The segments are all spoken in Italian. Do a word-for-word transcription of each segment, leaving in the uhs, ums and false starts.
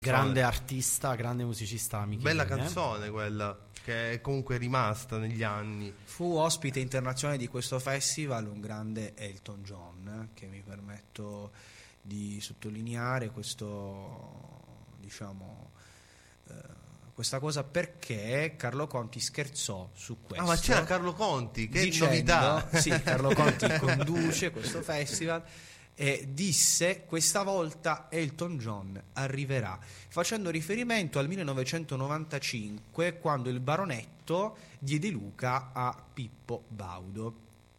Grande artista, grande musicista Michele. Bella canzone quella, che è comunque rimasta negli anni. Fu ospite internazionale di questo festival un grande Elton John, che mi permetto di sottolineare questo, diciamo, eh, questa cosa, perché Carlo Conti scherzò su questo. Ah, ma c'era Carlo Conti, che dicendo, novità! Sì, Carlo Conti conduce questo festival e disse: questa volta Elton John arriverà, facendo riferimento al millenovecentonovantacinque, quando il baronetto diede Luca a Pippo Baudo.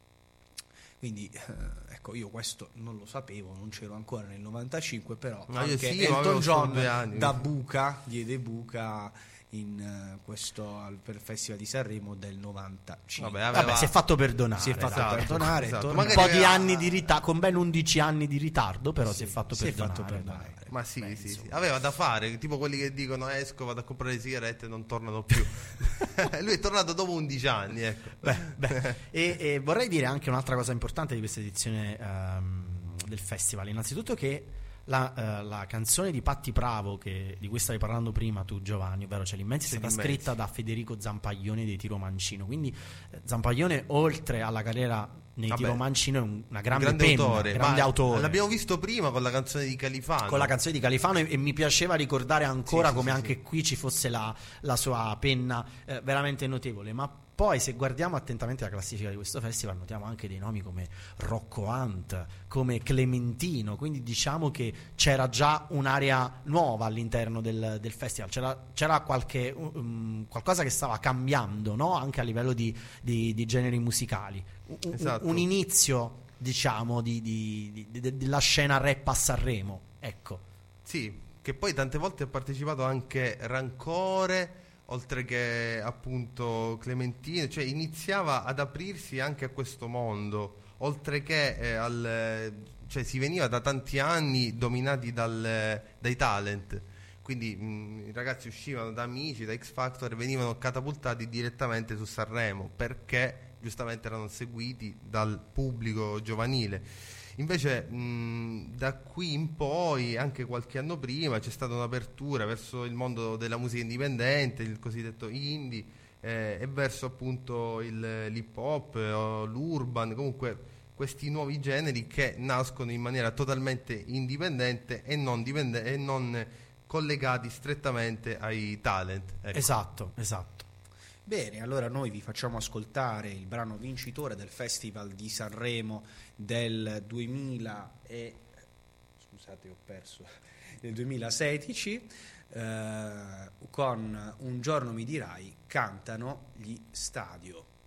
Quindi eh, ecco, io questo non lo sapevo, non c'ero ancora nel novantacinque, però no, anche sì, Elton John anni, da buca diede buca in uh, questo al, per il Festival di Sanremo del novantacinque. Vabbè, aveva... Vabbè, si è fatto perdonare, si è fatto esatto, perdonare esatto. torna... un po' di anni di ritardo, con ben undici anni di ritardo, però sì, si è fatto si perdonare, è fatto perdonare. Ma sì, Beh, sì, sì, aveva da fare, tipo quelli che dicono esco, vado a comprare le sigarette e non tornano più. Lui è tornato dopo undici anni, ecco. Beh, beh. E, e vorrei dire anche un'altra cosa importante di questa edizione um, del festival, innanzitutto che La, uh, la canzone di Patti Pravo, che, di cui stavi parlando prima tu, Giovanni, ovvero C'è l'immenso, è stata scritta da Federico Zampaglione dei Tiro Mancino. Quindi eh, Zampaglione, oltre alla carriera nei Vabbè, Tiro Mancino, è un, una grande, grande penna, autore, grande autore. L'abbiamo visto prima con la canzone di Califano. Con la canzone di Califano, e, e mi piaceva ricordare ancora sì, come sì, anche sì. qui ci fosse la, la sua penna eh, veramente notevole. Ma poi, se guardiamo attentamente la classifica di questo festival, notiamo anche dei nomi come Rocco Hunt, come Clementino, quindi diciamo che c'era già un'area nuova all'interno del, del festival, c'era, c'era qualche, um, qualcosa che stava cambiando, no? Anche a livello di, di, di generi musicali. Un, esatto. un inizio, diciamo, di, di, di, di, della scena rap a Sanremo, ecco. Sì, che poi tante volte ha partecipato anche Rancore, oltre che appunto Clementino, cioè iniziava ad aprirsi anche a questo mondo, oltre che eh, al, cioè si veniva da tanti anni dominati dal, dai talent, quindi mh, i ragazzi uscivano da Amici, da X Factor e venivano catapultati direttamente su Sanremo, perché giustamente erano seguiti dal pubblico giovanile. Invece mh, da qui in poi, anche qualche anno prima, c'è stata un'apertura verso il mondo della musica indipendente, il cosiddetto indie, eh, e verso appunto il, l'hip hop o l'urban, comunque questi nuovi generi che nascono in maniera totalmente indipendente e non, dipende- e non collegati strettamente ai talent. Ecco. Esatto, esatto. Bene, allora noi vi facciamo ascoltare il brano vincitore del Festival di Sanremo del duemila e scusate ho perso del duemilasedici, eh, con Un giorno mi dirai, cantano gli Stadio.